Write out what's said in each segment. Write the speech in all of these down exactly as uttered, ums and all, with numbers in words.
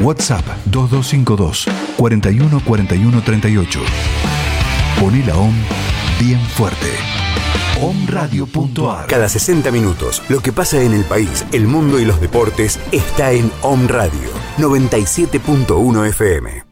WhatsApp dos dos cinco dos, cuatro uno cuatro uno tres ocho. Poné la O M bien fuerte. omradio punto a r. Cada sesenta minutos, lo que pasa en el país, el mundo y los deportes está en O M Radio noventa y siete punto uno F M.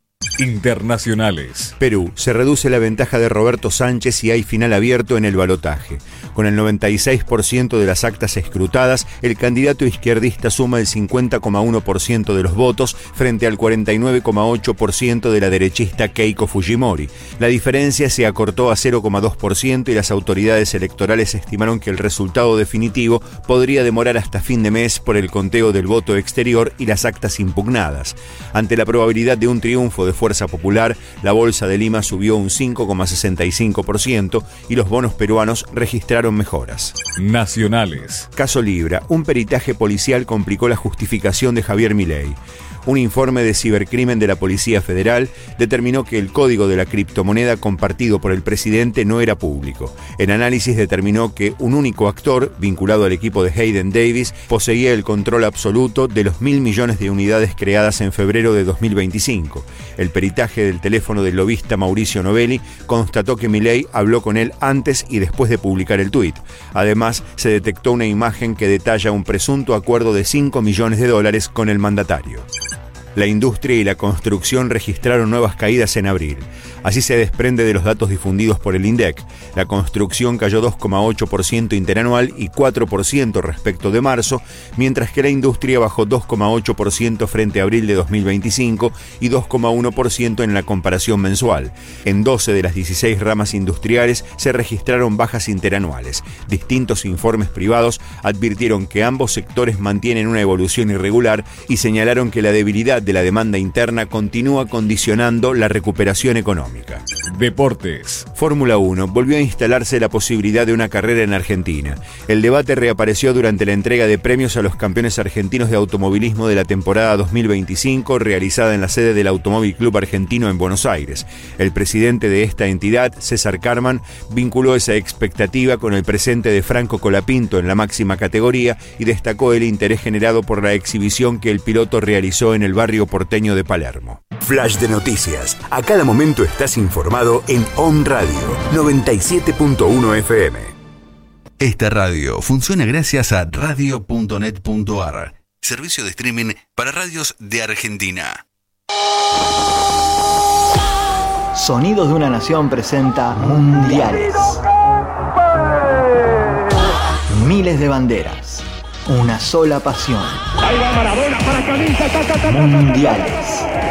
Internacionales. Perú, se reduce la ventaja de Roberto Sánchez y hay final abierto en el balotaje. Con el noventa y seis por ciento de las actas escrutadas, el candidato izquierdista suma el cincuenta coma uno por ciento de los votos frente al cuarenta y nueve coma ocho por ciento de la derechista Keiko Fujimori. La diferencia se acortó a cero coma dos por ciento y las autoridades electorales estimaron que el resultado definitivo podría demorar hasta fin de mes por el conteo del voto exterior y las actas impugnadas. Ante la probabilidad de un triunfo de Fuerza Popular, la Bolsa de Lima subió un cinco coma sesenta y cinco por ciento y los bonos peruanos registraron mejoras. Nacionales. Caso Libra, un peritaje policial complicó la justificación de Javier Milei. Un informe de cibercrimen de la Policía Federal determinó que el código de la criptomoneda compartido por el presidente no era público. El análisis determinó que un único actor, vinculado al equipo de Hayden Davis, poseía el control absoluto de los mil millones de unidades creadas en febrero de dos mil veinticinco. El peritaje del teléfono del lobista Mauricio Novelli constató que Milei habló con él antes y después de publicar el tuit. Además, se detectó una imagen que detalla un presunto acuerdo de cinco millones de dólares con el mandatario. La industria y la construcción registraron nuevas caídas en abril. Así se desprende de los datos difundidos por el INDEC. La construcción cayó dos coma ocho por ciento interanual y cuatro por ciento respecto de marzo, mientras que la industria bajó dos coma ocho por ciento frente a abril de dos mil veinticinco y dos coma uno por ciento en la comparación mensual. En doce de las dieciséis ramas industriales se registraron bajas interanuales. Distintos informes privados advirtieron que ambos sectores mantienen una evolución irregular y señalaron que la debilidad de la demanda interna continúa condicionando la recuperación económica. Deportes. Fórmula uno. Volvió a instalarse la posibilidad de una carrera en Argentina. El debate reapareció durante la entrega de premios a los campeones argentinos de automovilismo de la temporada dos mil veinticinco, realizada en la sede del Automóvil Club Argentino en Buenos Aires. El presidente de esta entidad, César Carman, vinculó esa expectativa con el presente de Franco Colapinto en la máxima categoría y destacó el interés generado por la exhibición que el piloto realizó en el barrio porteño de Palermo. Flash de noticias. A cada momento estás informado en O M Radio noventa y siete punto uno F M. Esta radio funciona gracias a radio punto net punto a r, servicio de streaming para radios de Argentina. Sonidos de una Nación presenta Mundiales. Miles de banderas. Una sola pasión. Ahí va Maradona para camisa, ta, ta, ta, Mundiales.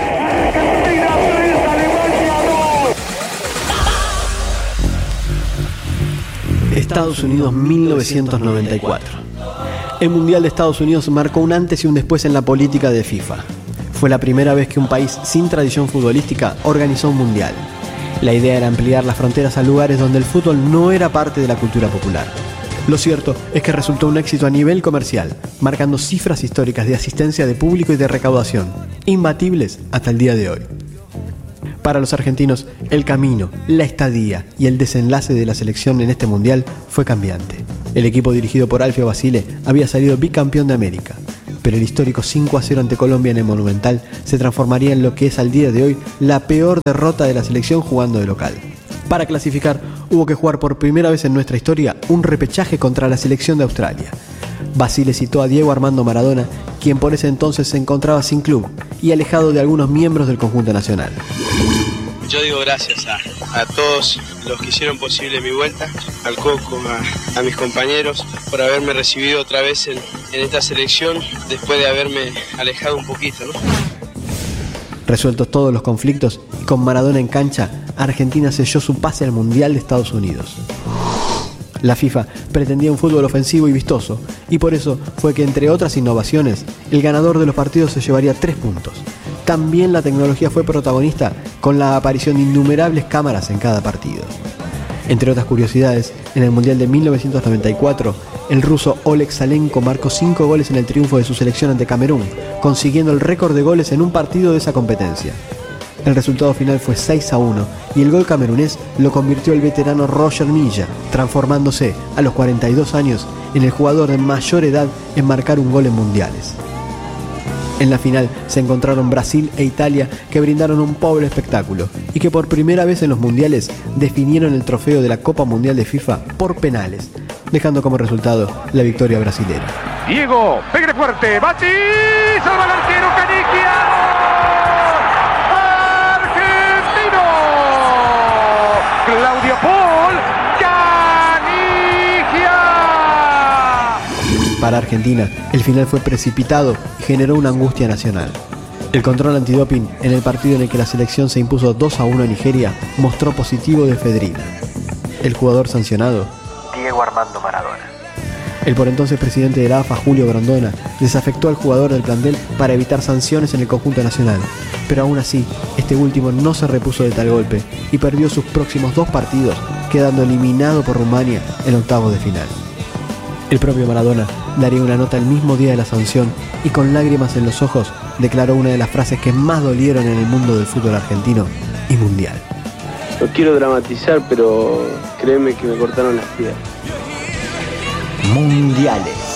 Estados Unidos mil novecientos noventa y cuatro. El Mundial de Estados Unidos marcó un antes y un después en la política de FIFA. Fue la primera vez que un país sin tradición futbolística organizó un mundial. La idea era ampliar las fronteras a lugares donde el fútbol no era parte de la cultura popular. Lo cierto es que resultó un éxito a nivel comercial, marcando cifras históricas de asistencia de público y de recaudación, imbatibles hasta el día de hoy. Para los argentinos, el camino, la estadía y el desenlace de la selección en este mundial fue cambiante. El equipo dirigido por Alfio Basile había salido bicampeón de América, pero el histórico cinco a cero ante Colombia en el Monumental se transformaría en lo que es al día de hoy la peor derrota de la selección jugando de local. Para clasificar, hubo que jugar por primera vez en nuestra historia un repechaje contra la selección de Australia. Basile citó a Diego Armando Maradona, quien por ese entonces se encontraba sin club y alejado de algunos miembros del conjunto nacional. Yo digo gracias a, a todos los que hicieron posible mi vuelta, al Coco, a, a mis compañeros, por haberme recibido otra vez en, en esta selección después de haberme alejado un poquito, ¿no? Resueltos todos los conflictos y con Maradona en cancha, Argentina selló su pase al Mundial de Estados Unidos. La FIFA pretendía un fútbol ofensivo y vistoso, y por eso fue que, entre otras innovaciones, el ganador de los partidos se llevaría tres puntos. También la tecnología fue protagonista con la aparición de innumerables cámaras en cada partido. Entre otras curiosidades, en el Mundial de mil novecientos noventa y cuatro, el ruso Oleg Salenko marcó cinco goles en el triunfo de su selección ante Camerún, consiguiendo el récord de goles en un partido de esa competencia. El resultado final fue seis a uno y el gol camerunés lo convirtió el veterano Roger Milla, transformándose a los cuarenta y dos años en el jugador de mayor edad en marcar un gol en mundiales. En la final se encontraron Brasil e Italia, que brindaron un pobre espectáculo y que por primera vez en los mundiales definieron el trofeo de la Copa Mundial de FIFA por penales, dejando como resultado la victoria brasilera. Diego, pégale fuerte, Bati, salva al arquero Canigia. ¡Argentino! Claudio Paul, Canigia. Para Argentina, el final fue precipitado y generó una angustia nacional. El control antidoping en el partido en el que la selección se impuso dos a uno a Nigeria mostró positivo de efedrina. El jugador sancionado, Diego Armando Maradona. El por entonces presidente de la A F A, Julio Grondona, desafectó al jugador del plantel para evitar sanciones en el conjunto nacional. Pero aún así, este último no se repuso de tal golpe y perdió sus próximos dos partidos, quedando eliminado por Rumania en octavos de final. El propio Maradona daría una nota el mismo día de la sanción y con lágrimas en los ojos declaró una de las frases que más dolieron en el mundo del fútbol argentino y mundial. No quiero dramatizar, pero créeme que me cortaron las piernas. Mundiales.